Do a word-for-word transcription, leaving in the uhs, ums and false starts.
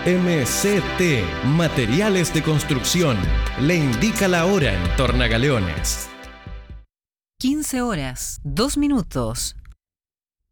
M C T, Materiales de Construcción, le indica la hora en Tornagaleones. quince horas, dos minutos.